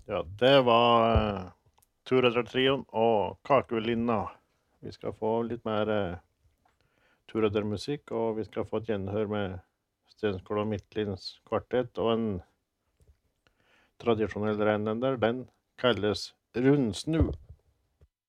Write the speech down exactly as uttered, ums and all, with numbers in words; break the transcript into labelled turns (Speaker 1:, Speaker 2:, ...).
Speaker 1: Ja, det var uh, Turadder-trioen og Kakelinna. Vi skal få litt mer uh, Turadder-musikk, og vi skal få et gjenhør med Stenskål og Midtlins kvartett, og en tradisjonell rennender, den kalles rundsnu.